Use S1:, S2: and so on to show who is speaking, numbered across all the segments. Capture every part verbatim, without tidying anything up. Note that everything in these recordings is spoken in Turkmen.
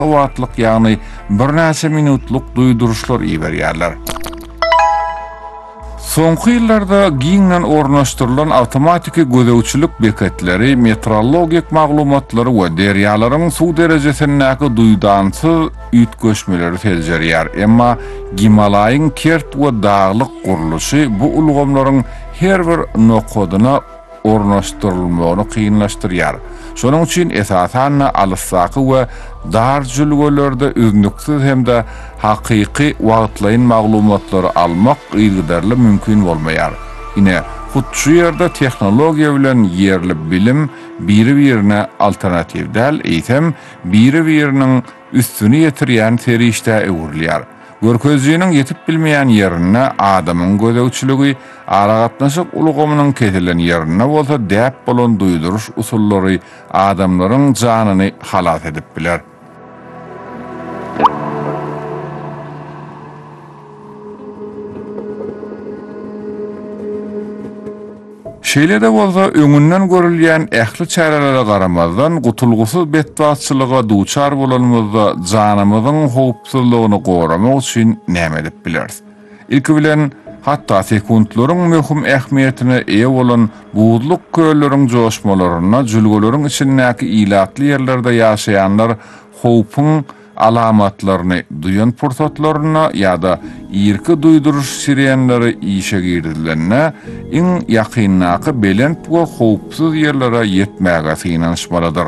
S1: Wagtlyk ýagny bir näçe minutluk duýduruşlar iýerýärler. Soňky ýyllarda giňden ornaşdyrylan awtomatiki gödäwçilik beketleri, meteorologik maglumatlary we derýalaryň suw derejesindäki duýdansyz üýtgeşmeleri teljerýär. Emma Gimalaýyň kert we daglyk guruluşy bu ulgamlaryň her bir nokadyna ornaşdyrylmagyny kynlaşdyrýar. Şonuň üçin esasan alyssaky we dar jülgelerde üznüksiz hemde hakyky wagtlaýyn maglumatlary almak ýygydarly mümkin bolmaýar. Ine şu ýerde tehnologiýa bilen ýerli bilim biri-birine alternativ däl, eýsem biri-biriniň üstüni ýetirýän serişde öwürlýär. Görkezliğinin yetip bilmeyen yerine adamın gödäwçiligi, aragatnaşyk ulgamynyň kesilen yerine bolsa däp bolan duýduruş usullary adamlaryň janyny halat edip biler. Şeýle-de bolsa öňünden görülýän ähli çärelere garamazdan gutulgusyz betbaatçylyga duçar bolanymyzda janymyzyň howpsuzlygyny goramak üçin näme edip bileriz? Ilki bilen hatda sekundlaryň möhüm ähmiýetine eýe bolan buğdluk kölleriň joşmalaryna, jülgeleriň içindäki ilatly ýerlerde ýaşaýanlar howpyň alamatlaryny duýan pursatlaryna ýa-da ýerki duýduruş sirenleri işe girdilerine iň ýakynnaky belent we howpsuz ýerlere ýetmäge synanyşmalydyr.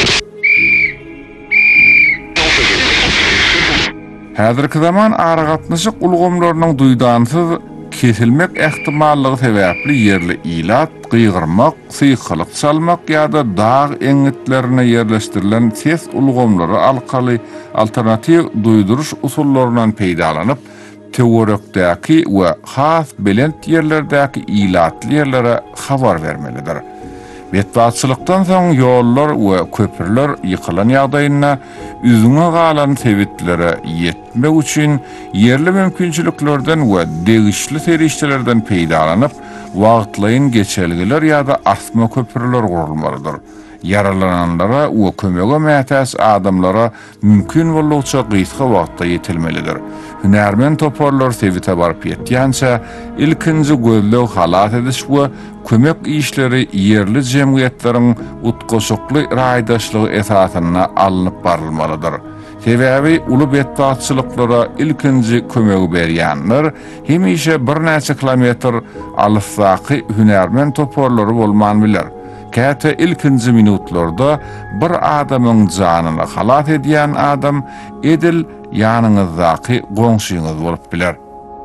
S1: Häzirki zaman aragatnaşyk ulgamlarynyň duýdansyz kesilmek ähtimallygy sebäpli ýerli ilat, gıygırmak, syýkalyk çalmak ýa-da dağ eňitlerine ýerleşdirilen ses ulgamlary alkaly alternativ duýduruş usullarynyň peýdalanyp, teorekdäki we has belent ýerlerdäki ilatly ýerlere habar bermelidir. Betbaatçylykdan soň ýollar we köpürler ýykylan ýagdaýynda üzüňe galan sebitlere ýetmek üçin ýerli mümkinçiliklerden we degişli serişdelerden peýdalanyp, wagtlaýyn geçelgiler ýa-da asma köpürler gurulmalydyr. Yaralananlara we kömege mätäs adamlara mümkin bolýança gysga wagtda ýetilmelidir. Hünärmen toparlar sebite barıp ýetýänçe ilkinji gözlew halat ediş we kömek işleri ýerli jemgyýetleriň utgoşukly raýdaşlygy esasyna alınıp barylmalydyr. Sebäbi uly betbaatçylyklara ilkinji kömegi berýänler hemişe bir näçe kilometr alyssaky hünärmen toparlary bolman biler. Käte ilkinji minutlarda bir adamyň janyny halat edýän adam edil ýanyňyzdaky goňşyňyz bolup biler.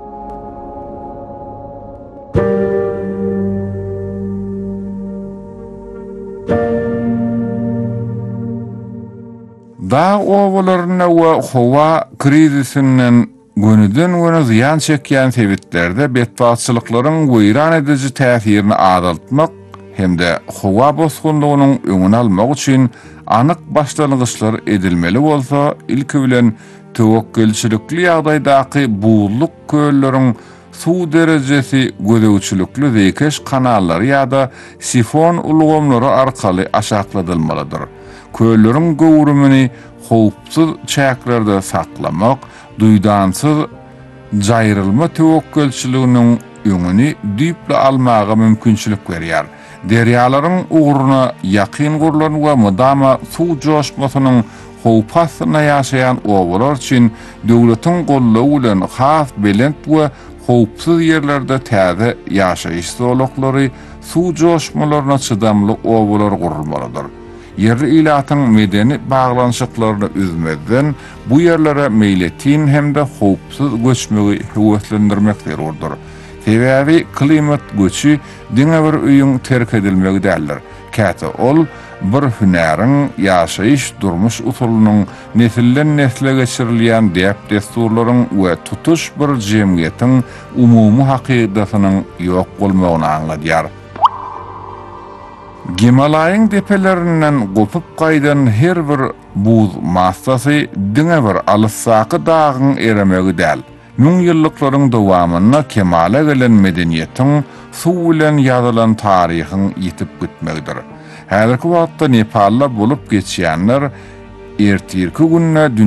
S1: Dağ owalaryna we howa krizisinden gönüden göne ziyan çekýän sebitlerde betbaatçylyklaryň weýran edici täsirini azaltmak hemde howa bosgunlygynyň öňüni almak üçin anyk başlangyçlar edilmeli bolsa, ilki bilen tewekkelçilikli ýagdaýdaky buğdluk kölleriň suw derejesi gödäwçilikli zekeş kanallary ýa-da sifon ulgamlary arkaly aşakladylmalydyr. Kölleriň gowrumyny howpsuz çäklerde saklamak, duýdansyz jaýrylma tewekkelçiliginiň öňüni düýpli almaga mümkinçilik berýär. Derýalaryň uğruna ýakyn gurulan we mudama suw joşmasynyň howpasyna ýaşaýan owalar üçin döwletiň gollawy bilen has belent we howpsuz ýerlerde täze ýaşaýyş zolaklary, suw joşmalaryna çydamly owalar gurulmalydyr. Yerli ilatyň medeni baglanşyklaryny üzmeden bu ýerlere meýletin hemde howpsuz göçmegi höwetlendirmek zerurdur. Sebäbi klimat göçü diňe bir öýüň terk edilmegi däldir. Käte ol bir hünäriň ýaşaýyş durmuş usulynyň nesilden nesle geçirilýän däp desturlaryň we tutuş bir jemgyýetiň umumy hakykatynyň ýok bolmagyny aňladýar. Gimalaýyň depelerinden gopup gaýdan her bir buz massasy diňe bir alyssaky dağyň eremegi däl. Müň ýyllyklaryň dowamyna kemale gelen medeniýetiň suw bilen ýazylan taryhyň ýitip gitmegdir. Häzirki wagtda Nepalda bolup geçýänler ertirki günne